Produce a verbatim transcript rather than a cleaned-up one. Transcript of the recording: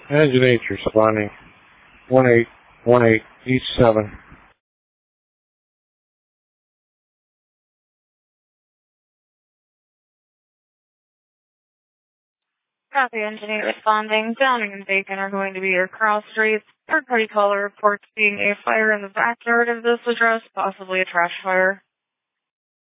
Engine eight responding. one eight one eight East seven. Copy, Engine eight responding. Downing and Bacon are going to be your cross streets. Third-party caller reports seeing a fire in the backyard of this address, possibly a trash fire.